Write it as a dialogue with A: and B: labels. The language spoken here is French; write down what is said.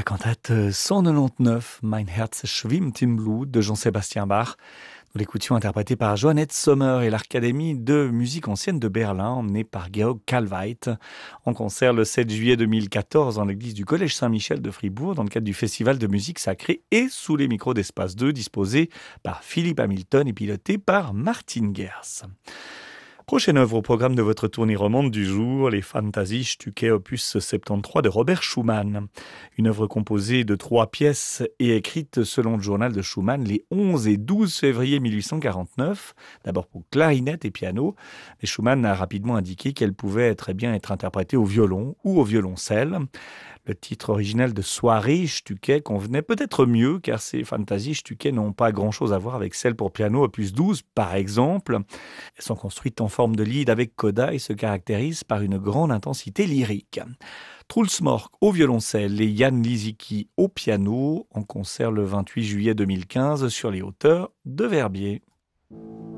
A: cantate 199, Mein Herz schwimmt im Blut de Jean-Sébastien Bach. Nous l'écoutions interprété par Joannette Sommer et l'Académie de musique ancienne de Berlin, emmenée par Georg Kalweit, en concert le 7 juillet 2014 dans l'église du Collège Saint-Michel de Fribourg, dans le cadre du Festival de musique sacrée et sous les micros d'Espace 2, disposé par Philippe Hamilton et piloté par Martin Gers. Prochaine œuvre au programme de votre tournée romande du jour, les Fantasiestücke opus 73 de Robert Schumann. Une œuvre composée de 3 pièces et écrite selon le journal de Schumann les 11 et 12 février 1849, d'abord pour clarinette et piano. Mais Schumann a rapidement indiqué qu'elle pouvait très bien être interprétée au violon ou au violoncelle. Le titre original de Soirée Stücke convenait peut-être mieux car ces Fantasiestücke n'ont pas grand-chose à voir avec celles pour piano opus 12 par exemple. Elles sont construites en forme de lied avec coda et se caractérisent par une grande intensité lyrique. Truls Mork au violoncelle et Jan Lisicki au piano en concert le 28 juillet 2015 sur les hauteurs de Verbier.